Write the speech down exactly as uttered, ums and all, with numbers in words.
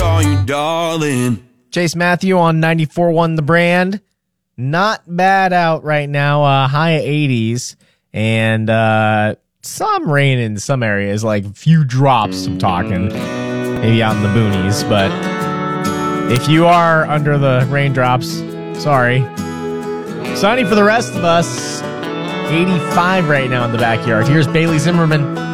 call you darling. Chase Matthew on ninety-four point one The Brand. Not bad out right now. Uh, high of eighties. And uh, some rain in some areas, like a few drops, I'm talking. Maybe out in the boonies. But if you are under the raindrops, sorry. Sunny for the rest of us. eighty-five right now in the backyard. Here's Bailey Zimmerman.